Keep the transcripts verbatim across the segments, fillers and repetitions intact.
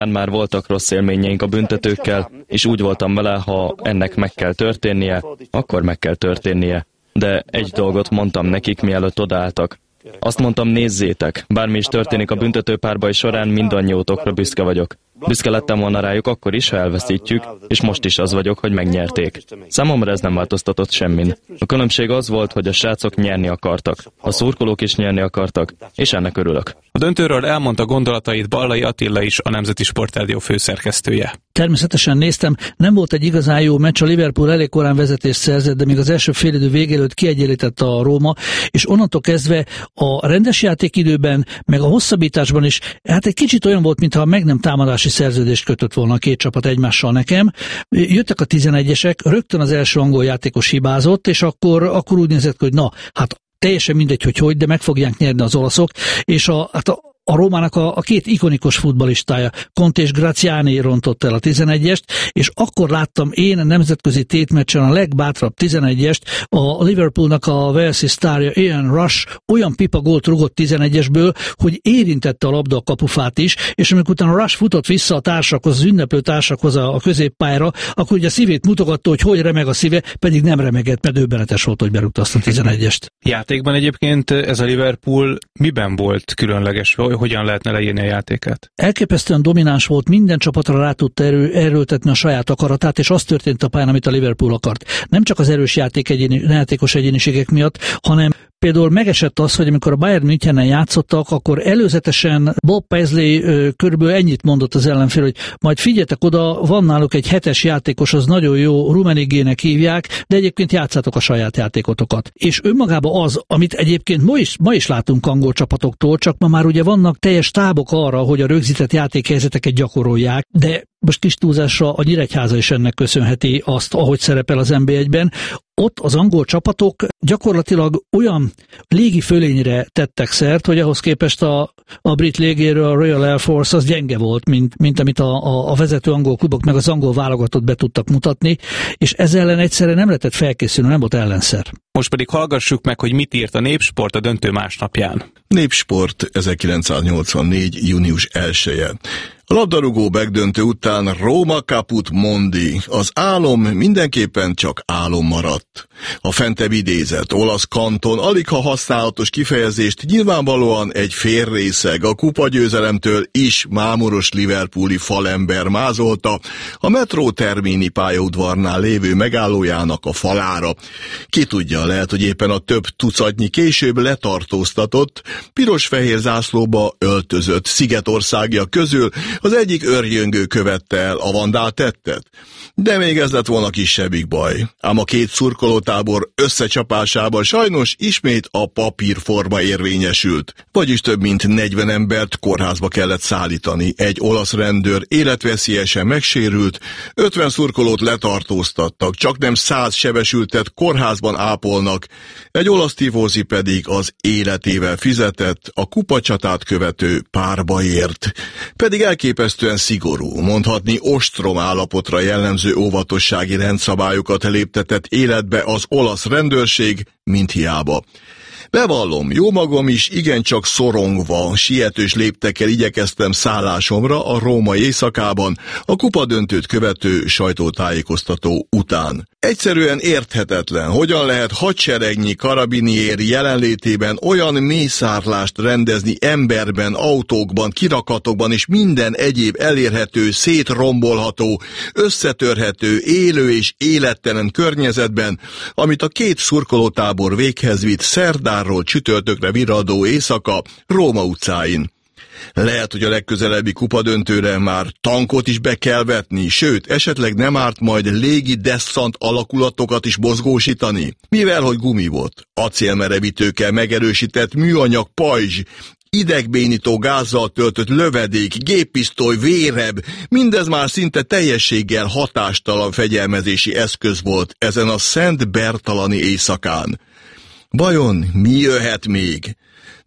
Már voltak rossz élményeink a büntetőkkel, és úgy voltam vele, ha ennek meg kell történnie, akkor meg kell történnie. De egy dolgot mondtam nekik, mielőtt odaálltak. Azt mondtam, nézzétek, bármi is történik a büntetőpárbaj során, mindannyiótokra büszke vagyok. Büszke lettem volna rájuk akkor is, ha elveszítjük, és most is az vagyok, hogy megnyerték. Számomra ez nem változtatott semmin. A különbség az volt, hogy a srácok nyerni akartak. A szurkolók is nyerni akartak, és ennek örülök. A döntőről elmondta gondolatait Ballai Attila is, a Nemzeti Sportrádió főszerkesztője. Természetesen néztem, nem volt egy igazán jó meccs, a Liverpool elég korán vezetést szerzett, de még az első félidő vége előtt kiegyenlítette a Róma, és onnantól kezdve a rendes játékidőben, meg a hosszabbításban is, hát egy kicsit olyan volt, mintha meg nem támadási szerződést kötött volna a két csapat egymással nekem. Jöttek a tizenegyesek, rögtön az első angol játékos hibázott, és akkor, akkor úgy nézett, hogy na, hát teljesen mindegy, hogy hogy, de meg fogják nyerni az olaszok, és a, hát a A Rómának a, a két ikonikus futballistája, Conte és Graziani rontott el a tizenegyest, és akkor láttam én a nemzetközi tétmeccsen a legbátrabb tizenegyest, a Liverpoolnak a Walesi sztárja Ian Rush olyan pipa gólt rugott tizenegyesből, hogy érintette a labda a kapufát is, és amikor utána Rush futott vissza a társakhoz, az ünneplő társakhoz a, a középpályára, akkor ugye a szívét mutogatta, hogy hogy remeg a szíve, pedig nem remegett, mert döbbenetes volt, hogy berúgta azt a tizenegyest. Játékban egyébként ez a Liverpool miben volt különleges? Hogyan lehetne leírni a játékát? Elképesztően domináns volt, minden csapatra rá tudta erő, erőltetni a saját akaratát, és az történt a pályán, amit a Liverpool akart. Nem csak az erős játék egyéni, játékos egyéniségek miatt, hanem például megesett az, hogy amikor a Bayern Münchenen játszottak, akkor előzetesen Bob Paisley körülbelül ennyit mondott az ellenfél, hogy majd figyeljetek oda, van náluk egy hetes játékos, az nagyon jó, Rummenigének hívják, de egyébként játszátok a saját játékotokat. És önmagában az, amit egyébként ma is, ma is látunk angol csapatoktól, csak ma már ugye vannak teljes tábok arra, hogy a rögzített játékhelyzeteket gyakorolják, de most kis túlzásra a Nyíregyháza is ennek köszönheti azt, ahogy szerepel az en bé egyben. Ott az angol csapatok gyakorlatilag olyan légi fölényre tettek szert, hogy ahhoz képest a, a brit légierő, a Royal Air Force az gyenge volt, mint, mint amit a, a, a vezető angol klubok meg az angol válogatott be tudtak mutatni, és ezzel ellen egyszerre nem lehetett felkészülni, nem volt ellenszer. Most pedig hallgassuk meg, hogy mit írt a Népsport a döntő másnapján. Népsport ezerkilencszáznyolcvannégy. június elseje. A labdarúgó megdöntő után Roma caput mondi, az álom mindenképpen csak álom maradt. A fentebb idézett olasz kanton aligha használatos kifejezést nyilvánvalóan egy félrészeg a kupagyőzelemtől is mámoros liverpooli falember mázolta a metró Termini pályaudvarnál lévő megállójának a falára. Ki tudja, lehet, hogy éppen a több tucatnyi később letartóztatott, piros-fehér zászlóba öltözött szigetországia közül az egyik őrjöngő követte el a vandál tettet. De még ez lett volna kisebbik baj. Ám a két szurkolótábor összecsapásában sajnos ismét a papírforma érvényesült. Vagyis több mint negyven embert kórházba kellett szállítani. Egy olasz rendőr életveszélyesen megsérült, ötven szurkolót letartóztattak, csak nem száz sebesültet kórházban ápolnak, egy olasz tivózi pedig az életével fizetett a kupacsatát követő párbajért. Pedig elképesztően szigorú, mondhatni ostrom állapotra jellemző óvatossági rendszabályokat léptetett életbe az olasz rendőrség, mint hiába. Bevallom, jó magam is igencsak szorongva, sietős léptekkel igyekeztem szállásomra a római éjszakában, a kupadöntőt követő sajtótájékoztató után. Egyszerűen érthetetlen, hogyan lehet hadseregnyi karabinieri jelenlétében olyan mészárlást rendezni emberben, autókban, kirakatokban és minden egyéb elérhető, szétrombolható, összetörhető, élő és élettelen környezetben, amit a két szurkolótábor véghez vitt szerdáról csütörtökre virradó éjszaka Róma utcáin. Lehet, hogy a legközelebbi kupadöntőre már tankot is be kell vetni, sőt, esetleg nem árt majd légi desszant alakulatokat is mozgósítani, mivel hogy gumi volt, acélmerevítőkkel megerősített műanyag pajzs, idegbénító gázzal töltött lövedék, géppisztoly, véreb, mindez már szinte teljességgel hatástalan fegyelmezési eszköz volt ezen a Szent Bertalani éjszakán. Vajon mi jöhet még?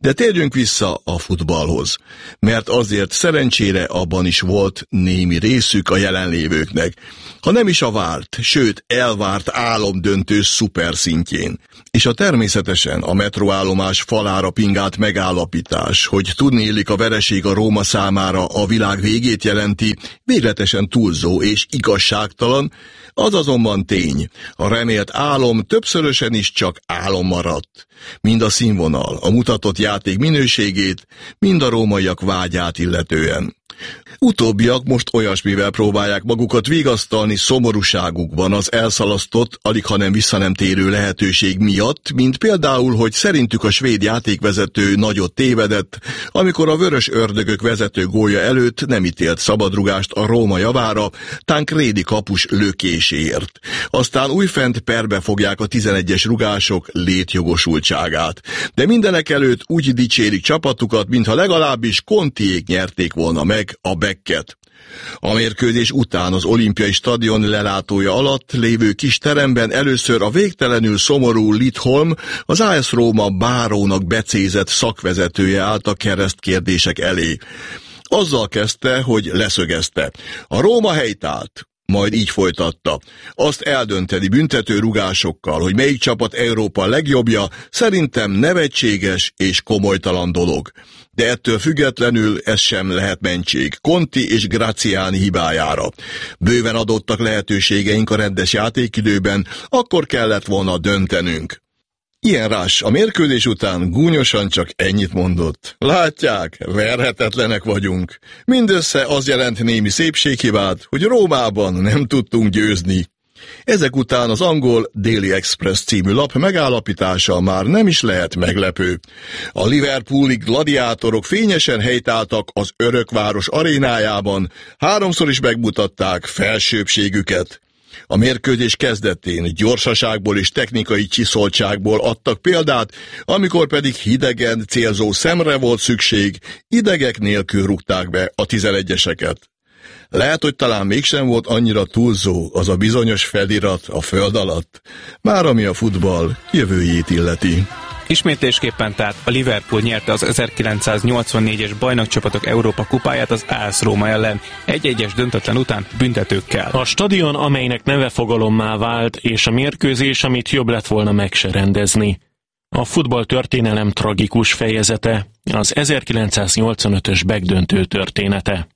De térjünk vissza a futballhoz, mert azért szerencsére abban is volt némi részük a jelenlévőknek, ha nem is a várt, sőt elvárt álomdöntő szuperszintjén. És a természetesen a metróállomás falára pingált megállapítás, hogy tudnélik a vereség a Róma számára a világ végét jelenti, végletesen túlzó és igazságtalan, az azonban tény. A remélt álom többszörösen is csak álom maradt. Mind a színvonal, a mutatott játék minőségét, mind a rómaiak vágyát illetően. Utóbbiak most olyasmivel próbálják magukat vigasztalni szomorúságukban az elszalasztott, alig ha nem vissza nem térő lehetőség miatt, mint például, hogy szerintük a svéd játékvezető nagyot tévedett, amikor a vörös ördögök vezető gólja előtt nem ítélt szabadrugást a Róma javára, Tancredi kapus lökéséért. Aztán újfent perbe fogják a tizenegyes rugások létjogosultságát. De mindenek előtt úgy dicsérik csapatukat, mintha legalábbis Contiék nyerték volna meg a Becket. A mérkőzés után az olimpiai stadion lelátója alatt lévő kis teremben először a végtelenül szomorú Lidholm, az á es Róma bárónak becézett szakvezetője állt a keresztkérdések elé. Azzal kezdte, hogy leszögezte. A Róma helytált. Majd így folytatta. Azt eldönteni büntető rugásokkal, hogy melyik csapat Európa legjobbja, szerintem nevetséges és komolytalan dolog. De ettől függetlenül ez sem lehet mentség Conti és Graziani hibájára. Bőven adottak lehetőségeink a rendes játékidőben, akkor kellett volna döntenünk. Ilyen rás a mérkőzés után gúnyosan csak ennyit mondott. Látják, verhetetlenek vagyunk. Mindössze az jelent némi szépséghibát, hogy Rómában nem tudtunk győzni. Ezek után az angol Daily Express című lap megállapítása már nem is lehet meglepő. A liverpooli gladiátorok fényesen helytáltak az Örökváros arénájában, háromszor is megmutatták felsőbbségüket. A mérkőzés kezdetén gyorsaságból és technikai csiszoltságból adtak példát, amikor pedig hidegen célzó szemre volt szükség, idegek nélkül rúgták be a tizenegyeseket. Lehet, hogy talán mégsem volt annyira túlzó az a bizonyos felirat a föld alatt, már ami a futball jövőjét illeti. Ismétlésképpen tehát a Liverpool nyerte az ezerkilencszáznyolcvannégyes bajnokcsapatok Európa kupáját az á es Róma ellen, egy-egyes döntetlen után büntetőkkel. A stadion, amelynek neve fogalommá vált, és a mérkőzés, amit jobb lett volna meg se rendezni. A futball történelem tragikus fejezete, az ezerkilencszáznyolcvanötös begdöntő története.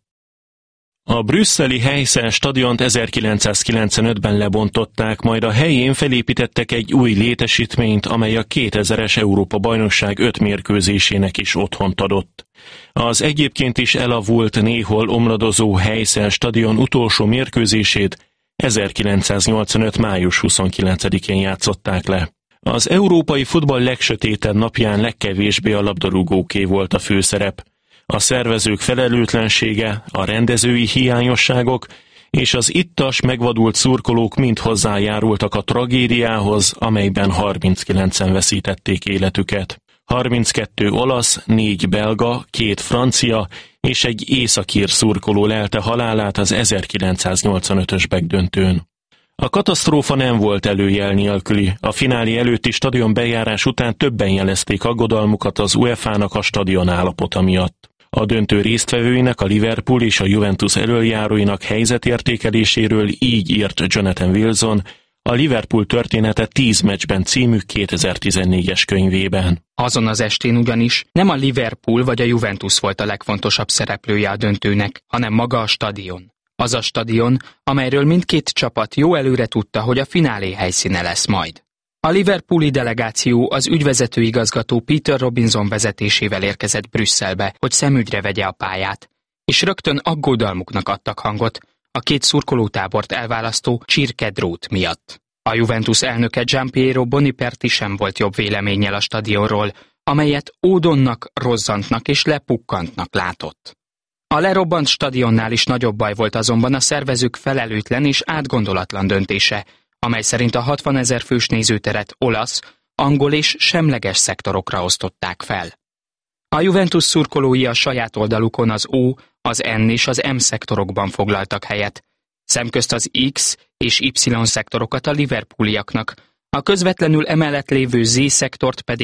A brüsszeli Heysel stadiont ezerkilencszázkilencvenötben lebontották, majd a helyén felépítettek egy új létesítményt, amely a kétezres Európa-bajnokság öt mérkőzésének is otthont adott. Az egyébként is elavult, néhol omladozó Heysel stadion utolsó mérkőzését ezerkilencszáznyolcvanöt május huszonkilencedikén játszották le. Az európai futball legsötétebb napján legkevésbé a labdarúgóké volt a főszerep. A szervezők felelőtlensége, a rendezői hiányosságok és az ittas, megvadult szurkolók mind hozzájárultak a tragédiához, amelyben harminckilencen veszítették életüket. harminckettő olasz, négy belga, két francia és egy északír szurkoló lelte halálát az ezerkilencszáznyolcvanötös begdöntőn. A katasztrófa nem volt előjel nélküli. A finálé előtti stadion bejárás után többen jelezték aggodalmukat az UEFA-nak a stadion állapota miatt. A döntő résztvevőinek, a Liverpool és a Juventus elöljáróinak helyzetértékeléséről így írt Jonathan Wilson a Liverpool története tíz meccsben című kétezer-tizennégyes könyvében. Azon az estén ugyanis nem a Liverpool vagy a Juventus volt a legfontosabb szereplője a döntőnek, hanem maga a stadion. Az a stadion, amelyről mindkét csapat jó előre tudta, hogy a finálé helyszíne lesz majd. A liverpooli delegáció az ügyvezető igazgató Peter Robinson vezetésével érkezett Brüsszelbe, hogy szemügyre vegye a pályát, és rögtön aggódalmuknak adtak hangot a két szurkolótábort elválasztó csirkedrót miatt. A Juventus elnöke Gianpiero Boniperti sem volt jobb véleménnyel a stadionról, amelyet ódonnak, rozzantnak és lepukkantnak látott. A lerobbant stadionnál is nagyobb baj volt azonban a szervezők felelőtlen és átgondolatlan döntése, amely szerint a hatvanezer fős nézőteret olasz, angol és semleges szektorokra osztották fel. A Juventus szurkolói a saját oldalukon az O, az N és az M szektorokban foglaltak helyet, szemközt az X és Y szektorokat a liverpooliaknak, a közvetlenül emellett lévő Z szektort pedig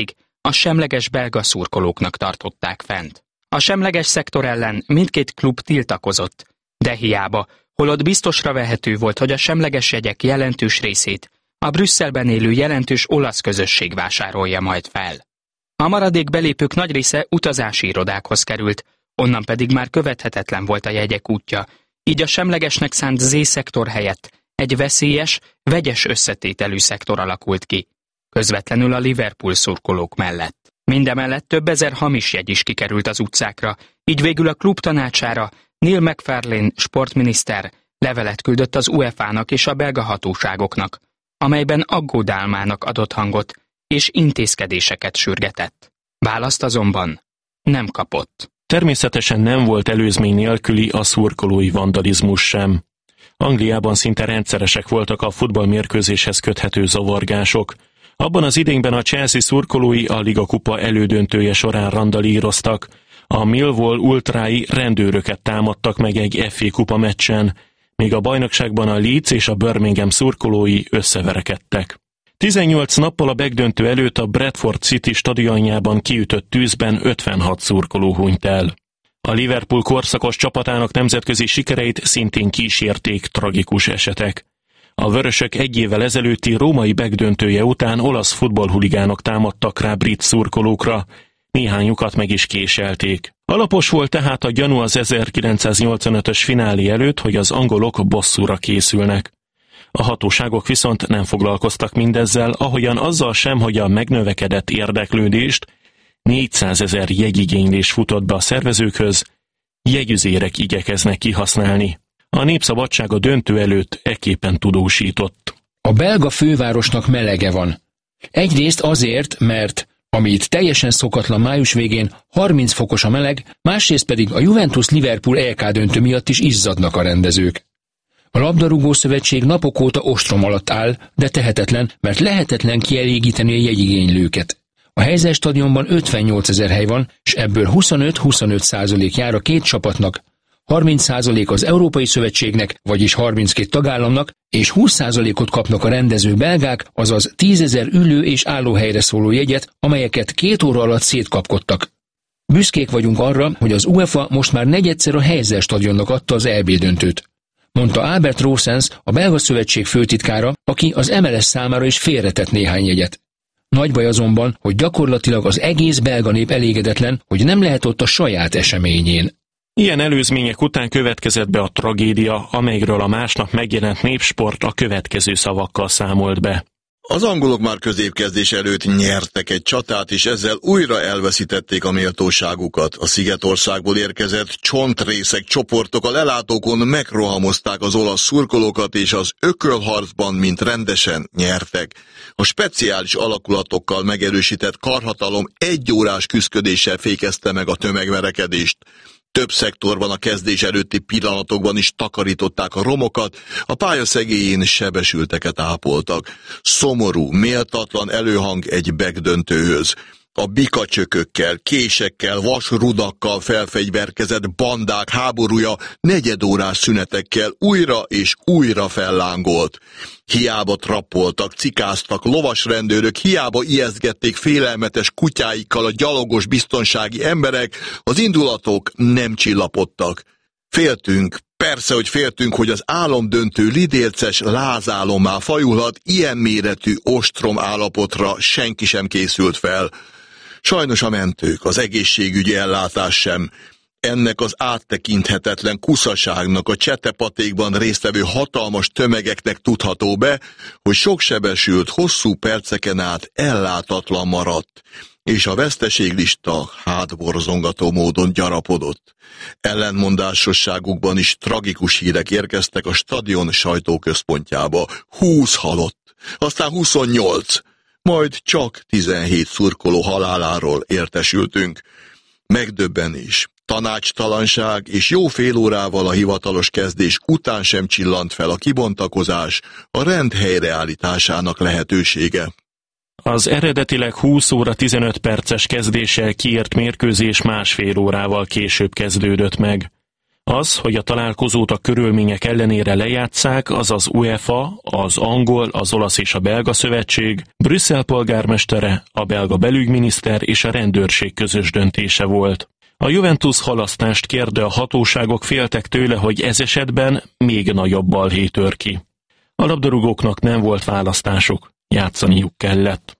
a semleges belga szurkolóknak tartották fent. A semleges szektor ellen mindkét klub tiltakozott, de hiába, holott biztosra vehető volt, hogy a semleges jegyek jelentős részét a Brüsszelben élő jelentős olasz közösség vásárolja majd fel. A maradék belépők nagy része utazási irodákhoz került, onnan pedig már követhetetlen volt a jegyek útja, így a semlegesnek szánt Z-szektor helyett egy veszélyes, vegyes összetételű szektor alakult ki, közvetlenül a Liverpool szurkolók mellett. Mindemellett több ezer hamis jegy is kikerült az utcákra, így végül a klub tanácsára Neil McFarlane sportminiszter levelet küldött az UEFA-nak és a belga hatóságoknak, amelyben aggódálmának adott hangot és intézkedéseket sürgetett. Választ azonban nem kapott. Természetesen nem volt előzmény nélküli a szurkolói vandalizmus sem. Angliában szinte rendszeresek voltak a futballmérkőzéshez köthető zavargások. Abban az idényben a Chelsea szurkolói a Liga kupa elődöntője során randalíroztak. A Millwall ultrái rendőröket támadtak meg egy ef á kupa meccsen, míg a bajnokságban a Leeds és a Birmingham szurkolói összeverekedtek. tizennyolc nappal a megdöntő előtt a Bradford City stadionjában kiütött tűzben ötvenhat szurkoló hunyt el. A Liverpool korszakos csapatának nemzetközi sikereit szintén kísérték tragikus esetek. A vörösök egy évvel ezelőtti római megdöntője után olasz futballhuligánok támadtak rá brit szurkolókra, néhányukat meg is késelték. Alapos volt tehát a gyanú az ezerkilencszáznyolcvanötös finálé előtt, hogy az angolok bosszúra készülnek. A hatóságok viszont nem foglalkoztak mindezzel, ahogyan azzal sem, hogy a megnövekedett érdeklődést, négyszázezer jegyigénylés futott be a szervezőkhöz, jegyüzérek igyekeznek kihasználni. A Népszabadság a döntő előtt ekképpen tudósított. A belga fővárosnak melege van. Egyrészt azért, mert ami itt teljesen szokatlan május végén harminc fokos a meleg, másrészt pedig a Juventus-Liverpool é ká döntő miatt is izzadnak a rendezők. A labdarúgó szövetség napok óta ostrom alatt áll, de tehetetlen, mert lehetetlen kielégíteni a jegyigénylőket. A Heysel stadionban ötvennyolcezer hely van, és ebből huszonöt-huszonöt százalék jár a két csapatnak, harminc százalék az Európai Szövetségnek, vagyis harminckét tagállamnak, és húsz százalékot kapnak a rendező belgák, azaz tízezer ülő és állóhelyre szóló jegyet, amelyeket két óra alatt szétkapkodtak. Büszkék vagyunk arra, hogy az UEFA most már negyedszer a Heysel stadionnak adta az é bé döntőt, mondta Albert Roosens, a belga szövetség főtitkára, aki az em el es számára is félretett néhány jegyet. Nagy baj azonban, hogy gyakorlatilag az egész belga nép elégedetlen, hogy nem lehet ott a saját eseményén. Ilyen előzmények után következett be a tragédia, amelyről a másnap megjelent Népsport a következő szavakkal számolt be. Az angolok már középkezdés előtt nyertek egy csatát, és ezzel újra elveszítették a méltóságukat. A Szigetországból érkezett csontrészek csoportok a lelátókon megrohamozták az olasz szurkolókat, és az ökölharcban, mint rendesen nyertek. A speciális alakulatokkal megerősített karhatalom egyórás küszködéssel fékezte meg a tömegverekedést. Több szektorban a kezdés előtti pillanatokban is takarították a romokat, a pálya szegélyén sebesülteket ápoltak. Szomorú, méltatlan előhang egy megdöntőhöz. A bikacsökökkel, késekkel, vasrudakkal felfegyverkezett bandák háborúja negyedórás szünetekkel újra és újra fellángolt. Hiába trappoltak, cikáztak lovasrendőrök, hiába ijesztgették félelmetes kutyáikkal a gyalogos biztonsági emberek, az indulatok nem csillapodtak. Féltünk, persze, hogy féltünk, hogy az álomdöntő lidérces lázálommá fajulhat, ilyen méretű ostrom állapotra senki sem készült fel. Sajnos a mentők, az egészségügyi ellátás sem. Ennek az áttekinthetetlen kuszaságnak a csetepatékban résztvevő hatalmas tömegeknek tudható be, hogy sok sebesült hosszú perceken át ellátatlan maradt, és a veszteséglista hátborzongató módon gyarapodott. Ellentmondásosságukban is tragikus hírek érkeztek a stadion sajtóközpontjába. húsz halott, aztán huszonnyolc, majd csak tizenhét szurkoló haláláról értesültünk. Megdöbbenés, tanácstalanság és jó fél órával a hivatalos kezdés után sem csillant fel a kibontakozás, a rend helyreállításának lehetősége. Az eredetileg húsz óra tizenöt perces kezdéssel kiírt mérkőzés másfél órával később kezdődött meg. Az, hogy a találkozót a körülmények ellenére lejátsszák, az az UEFA, az angol, az olasz és a belga szövetség, Brüsszel polgármestere, a belga belügyminiszter és a rendőrség közös döntése volt. A Juventus halasztást kér, de a hatóságok féltek tőle, hogy ez esetben még nagyobb balhé tör ki. A labdarúgóknak nem volt választásuk, játszaniuk kellett.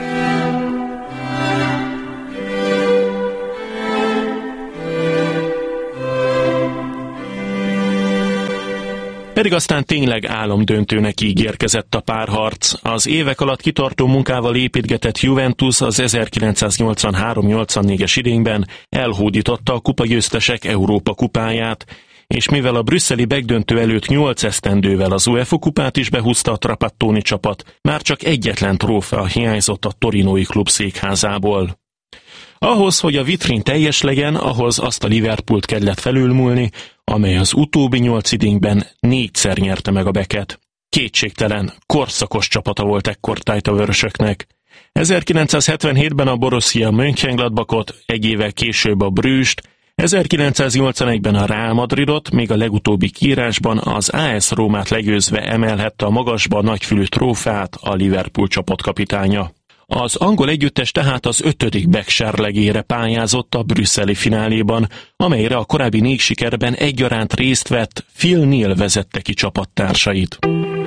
Pedig aztán tényleg álomdöntőnek ígérkezett a párharc. Az évek alatt kitartó munkával építgetett Juventus az ezerkilencszáznyolcvanhárom nyolcvannégyes idényben elhódította a kupagyőztesek Európa kupáját, és mivel a brüsszeli megdöntő előtt nyolc esztendővel az UEFA kupát is behúzta a Trapattoni csapat, már csak egyetlen trófea hiányzott a torinói klub székházából. Ahhoz, hogy a vitrin teljes legyen, ahhoz azt a Liverpoolt kellett felülmúlni, amely az utóbbi nyolc idényben négyszer nyerte meg a beket. Kétségtelen, korszakos csapata volt ekkortájt a vörösöknek. ezerkilencszázhetvenhétben a Borussia Mönchengladbachot, egy évvel később a Brüsst, ezerkilencszáznyolcvanegyben a Real Madridot, még a legutóbbi kiírásban az á es Rómát legyőzve emelhette a magasba nagyfülű trófeát a Liverpool csapatkapitánya. Az angol együttes tehát az ötödik bekserlegére pályázott a brüsszeli fináléban, amelyre a korábbi négy sikerben egyaránt részt vett, Phil Neal vezette ki csapattársait.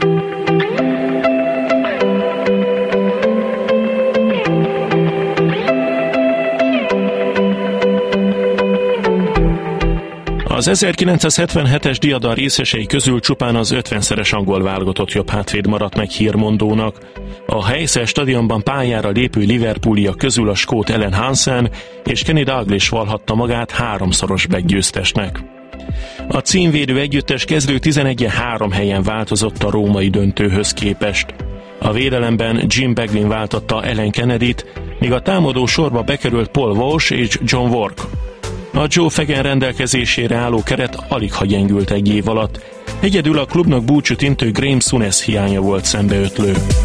Az ezerkilencszázhetvenhetes diadal részesei közül csupán az ötvenszeres angol válogatott jobb hátvéd maradt meg hírmondónak. A Heysel stadionban pályára lépő Liverpoolia közül a skót Alan Hansen és Kenny Dalglish vallhatta magát háromszoros meggyőztesnek. A címvédő együttes kezdő tizenegyen három helyen változott a római döntőhöz képest. A védelemben Jim Beglin váltotta Alan Kennedyt, míg a támadó sorba bekerült Paul Walsh és John Wark. A Joe Fagan rendelkezésére álló keret aligha gyengült egy év alatt. Egyedül a klubnak búcsút intő Graeme Souness hiánya volt szembeötlő.